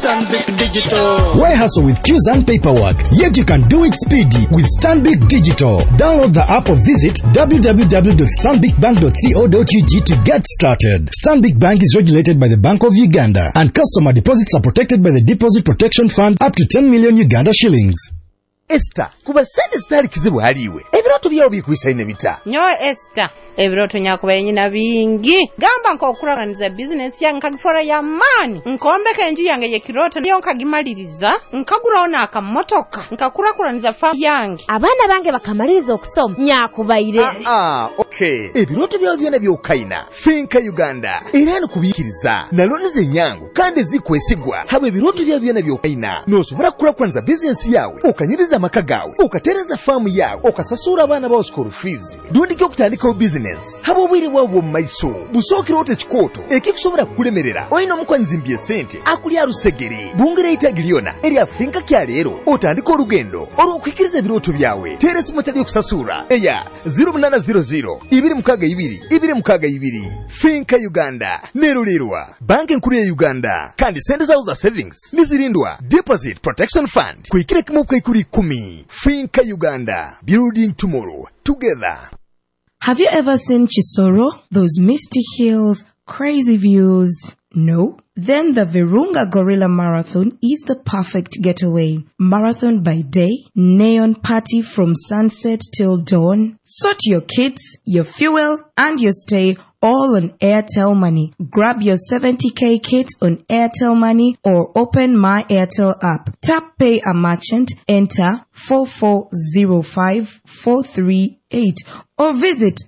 Stanbic Digital. Why hustle with queues and paperwork? Yet you can do it speedy with Stanbic Digital. Download the app or visit www.stanbicbank.co.ug to get started. Stanbic Bank is regulated by the Bank of Uganda, and customer deposits are protected by the Deposit Protection Fund up to 10 million Uganda shillings. Esther, kuba sente zitali kizibu haliwe. Ebirooto byawo bikuyisa ine bita. Nyo Esther, ebirooto nyakuba yenyina bingi. Gamba nk'okulaganiza bizinesi yange nkagifora ya maani. Nkombeka enju yange yekirooto niyo nkagimaliriza. Nkagulawo n'akamotoka. Nkakulakulaniza faamu yange. Abaana bange bakamaliriza okusoma. Nyakubaire. Okay. Ebirooto byawo byona byokayina. Finka Uganda. Era nkubiikiriza. Naloneze nyangu kandi zikwesigwa. Haba ebirooto byawo byona byokayina. N'osobola kulakulaniza bizinesi yawe. Okanyiriza amaka gawe. Okatereza faamu yawe. Okasasura abaana bawo school fees. Ndondike okutandikawo business. Haba obwire bwawo mu maiso. Busookera ote kikooto. Ekikusobola kukulemerera. Olina omukwanzimbye sente. Akuli alusegere. Bungere itagi lyona. Eri afinka kya leero. Otandika olugendo. Olw'okukkiriza ebirooto byawe. Teera essimu etali okusasura. Eya 0800-262-262. Finka Uganda. Nerolerwa. Banki enkulu ya Uganda. Kandi sente zawo za savings. Nizirindwa. Deposit Protection Fund. Kwikire kimu kwikuri 10. Finka Uganda. Building tomorrow. Together. Have you ever seen Chisoro? Those misty hills, crazy views? No? Then the Virunga Gorilla Marathon is the perfect getaway. Marathon by day, neon party from sunset till dawn. Sort your kids, your fuel, and your stay all on Airtel Money. Grab your 70k kit on Airtel Money or open My Airtel app. Tap Pay a Merchant, enter 4405438 or visit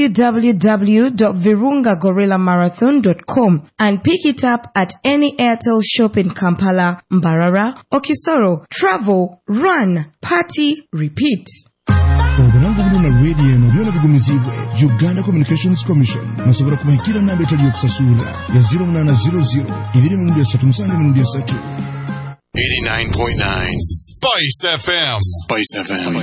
www.virungagorillaMarathon.com and pick it up at any Airtel shop in Kampala, Mbarara, Okisoro. Travel, run, party, repeat. Obulango buluna radio eno byona bigumizibwe Uganda Communications Commission nasobola kubahikira namba etali okusasula ya 0800 233 89.9 Spice FM. Spice FM.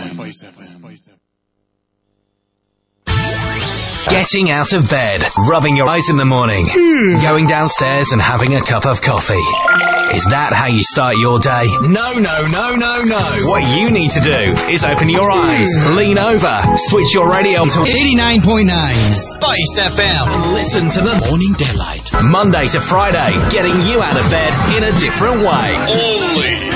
Getting out of bed, rubbing your eyes in the morning, going downstairs and having a cup of coffee. Is that how you start your day? No. What you need to do is open your eyes, lean over, switch your radio to 89.9 Spice FM and listen to the Morning Daylight. Monday to Friday, getting you out of bed in a different way. Only